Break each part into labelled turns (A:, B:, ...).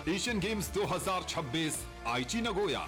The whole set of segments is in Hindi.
A: एशियन गेम्स 2026 आईची नगोया।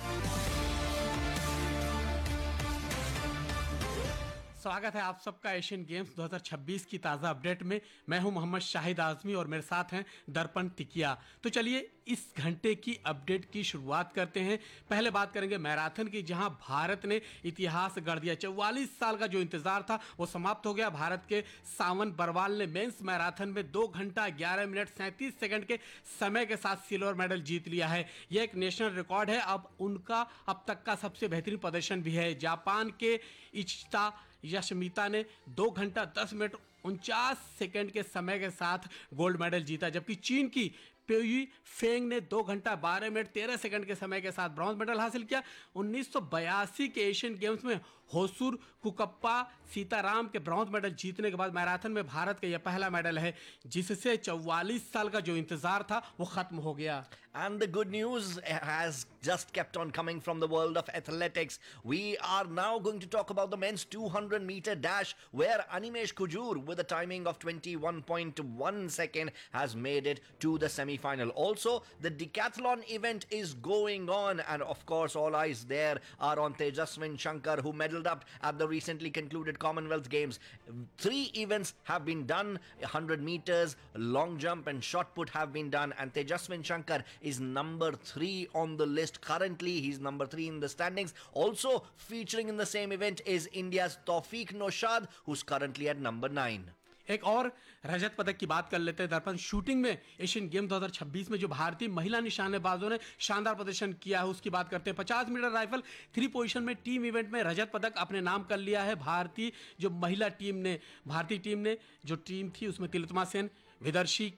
B: स्वागत है आप सबका एशियन गेम्स 2026 की ताज़ा अपडेट में। मैं हूं मोहम्मद शाहिद आजमी और मेरे साथ हैं दर्पण टिकिया। तो चलिए इस घंटे की अपडेट की शुरुआत करते हैं। पहले बात करेंगे मैराथन की, जहां भारत ने इतिहास गढ़ दिया। 44 साल का जो इंतजार था वो समाप्त हो गया। भारत के सावन बरवाल ने मेंस मैराथन में 2 घंटा 11 मिनट 37 सेकंड के समय के साथ सिल्वर मेडल जीत लिया है। यह एक नेशनल रिकॉर्ड है, अब उनका अब तक का सबसे बेहतरीन प्रदर्शन भी है। जापान के इचिता यशमिता ने 2 घंटा 10 मिनट 49 सेकंड के समय के साथ गोल्ड मेडल जीता, जबकि चीन की पेयी फेंग ने 2 घंटा 12 मिनट 13 सेकंड के समय के साथ ब्रॉन्ज मेडल हासिल किया। 1982 के एशियन गेम्स में होसुर कुकप्पा सीताराम के ब्रॉन्ज मेडल जीतने के बाद मैराथन में भारत का यह पहला मेडल है, जिससे 44 साल का जो इंतजार था वो खत्म हो गया।
C: And the good news has just kept on coming from the world of athletics. We are now going to talk about the men's 200-meter dash, where Animesh Kujur, with a timing of 21.1 second, has made it to the semi-final. Also, the decathlon event is going on, and of course, all eyes there are on Tejaswin Shankar, who medaled up at the recently concluded Commonwealth Games. 3 events have been done: 100 meters, long jump, and shot put have been done, and Tejaswin Shankar is number 3 on the list. Currently, he's number 3 in the standings. Also featuring in the same event is India's Tawfiq Noshad, who's currently at number 9.
B: एक और रजत पदक की बात कर लेते हैं दर्पण। शूटिंग में एशियन गेम 2026 में जो भारतीय महिला निशानेबाजों ने शानदार प्रदर्शन किया है उसकी बात करते हैं। 50 मीटर राइफल 3 पोजीशन में टीम इवेंट में रजत पदक अपने नाम कर लिया है। भारतीय टीम ने जो टीम थी उसमें तिलोत्तमा सेन, विदर्शी